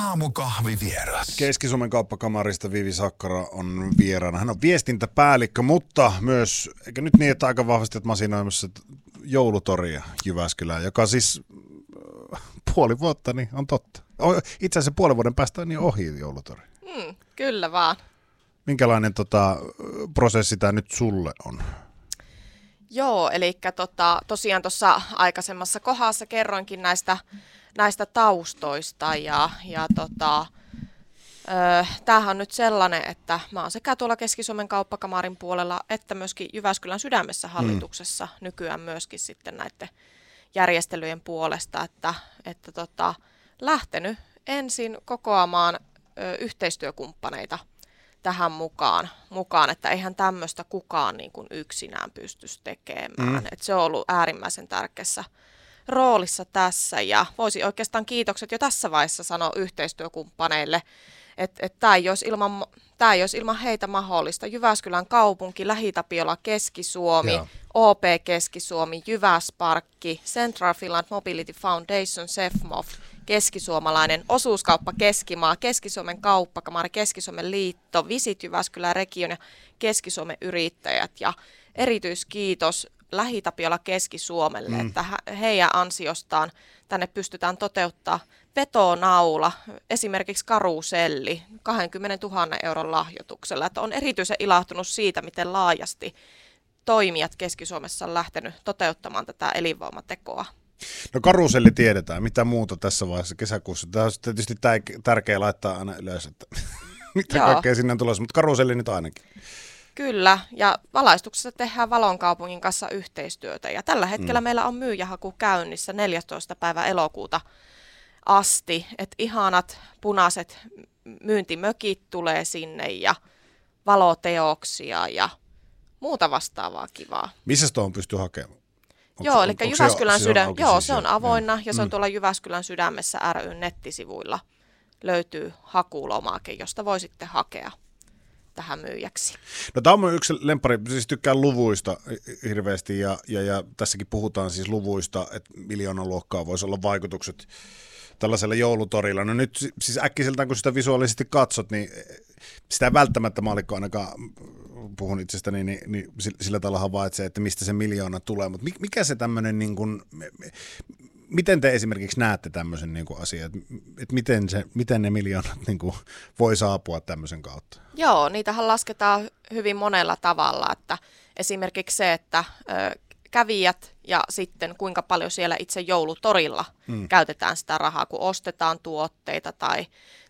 Aamukahvivieras. Keski-Suomen kauppakamarista Vivi Sakkara on vieraana. Hän on viestintäpäällikkö, mutta myös, eikä nyt niin, että aika vahvasti että masinoimassa joulutoria Jyväskylään, joka siis puoli vuotta niin on totta. Itse asiassa puolen vuoden päästä on jo ohi joulutori. Kyllä vaan. Minkälainen prosessi tämä nyt sulle on? Joo, eli tosiaan tuossa aikaisemmassa kohdassa kerroinkin näistä taustoista ja tämähän on nyt sellainen, että mä oon sekä tuolla Keski-Suomen kauppakamarin puolella että myöskin Jyväskylän Sydämessä hallituksessa nykyään myöskin sitten näiden järjestelyjen puolesta, että lähtenyt ensin kokoamaan yhteistyökumppaneita tähän mukaan, että eihän tämmöistä kukaan niin kuin yksinään pystyisi tekemään. Et se on ollut äärimmäisen tärkeässä roolissa tässä ja voisi oikeastaan kiitokset jo tässä vaiheessa sanoa yhteistyökumppaneille, että tämä ei olisi ilman heitä mahdollista. Jyväskylän kaupunki, Lähi-Tapiola Keski-Suomi, OP Keski-Suomi, Jyväsparkki, Central Finland Mobility Foundation, SEFMOF, Keskisuomalainen osuuskauppa Keskimaa, Keski-Suomen kauppakamari, Keski-Suomen liitto, Visit Jyväskylän region ja Keski-Suomen yrittäjät. Ja erityiskiitos Lähi-Tapiola Keski-Suomelle, että heidän ansiostaan tänne pystytään toteuttaa vetonaula, esimerkiksi karuselli, 20 000 euron lahjoituksella. Että on erityisen ilahtunut siitä, miten laajasti toimijat Keski-Suomessa on lähtenyt toteuttamaan tätä elinvoimatekoa. No karuselli tiedetään, mitä muuta tässä vaiheessa kesäkuussa. Tämä on tietysti tärkeää laittaa aina ylös, että mitä kaikkea sinne on tulossa, mutta karuselli nyt ainakin. Kyllä, ja valaistuksessa tehdään Valonkaupungin kanssa yhteistyötä, ja tällä hetkellä meillä on myyjähaku käynnissä 14. päivä elokuuta asti, että ihanat punaiset myyntimökit tulee sinne, ja valoteoksia, ja muuta vastaavaa kivaa. Missä tuohon pystyy hakemaan? Joo, eli Jyväskylän se on avoinna, ja se on tuolla Jyväskylän Sydämessä ry:n nettisivuilla. Löytyy hakulomake, josta voi sitten hakea tähän myyjäksi. No tämä on mun yksi lemppari, siis tykkään luvuista hirveästi ja tässäkin puhutaan siis luvuista, että miljoonan luokkaa voisi olla vaikutukset tällaisella joulutorilla. No nyt siis äkkiseltään kun sitä visuaalisesti katsot, niin sitä ei välttämättä maallikko ainakaan, puhun itsestäni, niin sillä tavalla havaitsee, että mistä se miljoona tulee, mutta mikä se tämmöinen niin kuin, miten te esimerkiksi näette tämmöisen niin kuin asian, että miten ne miljoonat niin kuin voi saapua tämmöisen kautta? Joo, niitähän lasketaan hyvin monella tavalla, että esimerkiksi se, että kävijät ja sitten kuinka paljon siellä itse joulutorilla käytetään sitä rahaa, kun ostetaan tuotteita tai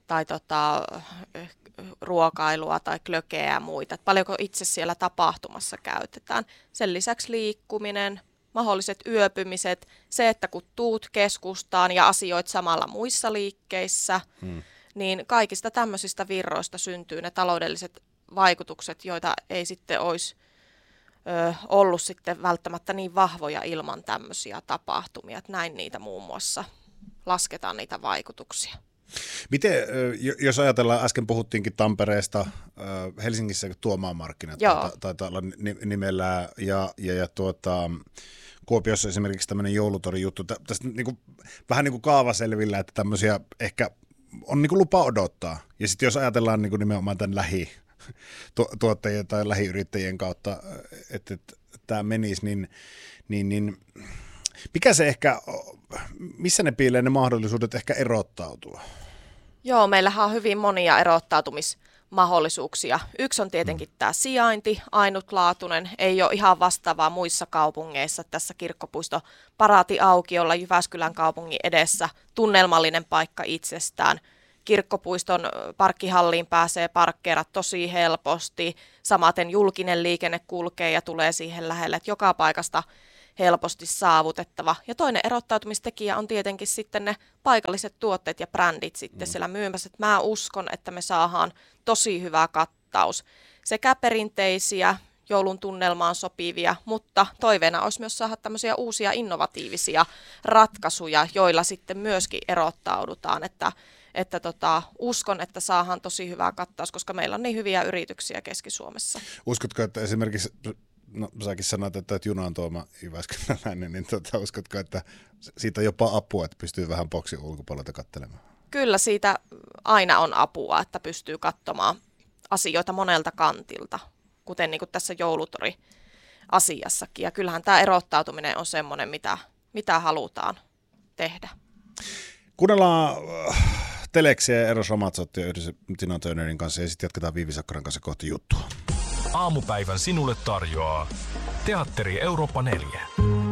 ruokailua tai klökeä ja muita, että paljonko itse siellä tapahtumassa käytetään. Sen lisäksi liikkuminen, mahdolliset yöpymiset, se, että kun tuut keskustaan ja asioit samalla muissa liikkeissä, niin kaikista tämmöisistä virroista syntyy ne taloudelliset vaikutukset, joita ei sitten olisi ollut sitten välttämättä niin vahvoja ilman tämmöisiä tapahtumia. Että näin niitä muun muassa lasketaan niitä vaikutuksia. Miten, jos ajatellaan, äsken puhuttiinkin Tampereesta, Helsingissä Tuomaan markkinat taitaa olla nimellä ja Kuopiossa esimerkiksi tämmöinen joulutori-juttu, tästä vähän niin kuin kaavaselvillä, että tämmöisiä ehkä on niin kuin lupa odottaa. Ja sitten jos ajatellaan niin kuin nimenomaan tämän lähituottajien tai lähiyrittäjien kautta, että tämä menisi, niin mikä se ehkä, missä ne piilee ne mahdollisuudet ehkä erottautua? Joo, meillähän on hyvin monia erottautumismahdollisuuksia. Yksi on tietenkin tämä sijainti, ainutlaatuinen, ei ole ihan vastaavaa muissa kaupungeissa. Tässä Kirkkopuisto paraatiaukiolla Jyväskylän kaupungin edessä, tunnelmallinen paikka itsestään. Kirkkopuiston parkkihalliin pääsee parkkeerat tosi helposti, samaten julkinen liikenne kulkee ja tulee siihen lähelle, että joka paikasta helposti saavutettava. Ja toinen erottautumistekijä on tietenkin sitten ne paikalliset tuotteet ja brändit sitten siellä myymässä. Että mä uskon, että me saadaan tosi hyvä kattaus. Sekä perinteisiä, joulun tunnelmaan sopivia, mutta toiveena olisi myös saada tämmöisiä uusia innovatiivisia ratkaisuja, joilla sitten myöskin erottaudutaan. Että uskon, että saadaan tosi hyvä kattaus, koska meillä on niin hyviä yrityksiä Keski-Suomessa. Uskotko, että esimerkiksi no säkin sanoit, että juna on Tuoma Jyväskyläläinen, niin uskotko, että siitä on jopa apua, että pystyy vähän boksin ulkopuolelta katselemaan? kyllä siitä aina on apua, että pystyy katsomaan asioita monelta kantilta, kuten niin kuin tässä joulutori-asiassakin. Ja kyllähän tämä erottautuminen on semmoinen, mitä halutaan tehdä. Kuunnellaan Teleksiä ja Eros Ramazzotti yhdessä Tina Turnerin kanssa ja sitten jatketaan Viivi Sakkaran kanssa kohti juttua. Aamupäivän sinulle tarjoaa Teatteri Eurooppa 4.